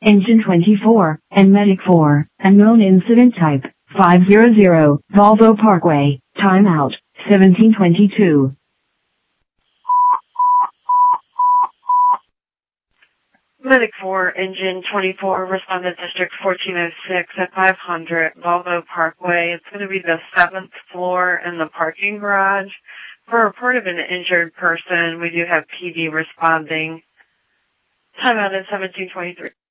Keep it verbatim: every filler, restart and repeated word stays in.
Engine twenty-four, and Medic four, unknown incident type, five hundred, Volvo Parkway, timeout, seventeen twenty-two. Medic four, Engine twenty-four, respond to District fourteen oh six at five hundred, Volvo Parkway. It's going to be the seventh floor in the parking garage. For a report of an injured person, we do have P D responding. Timeout at seventeen twenty-three.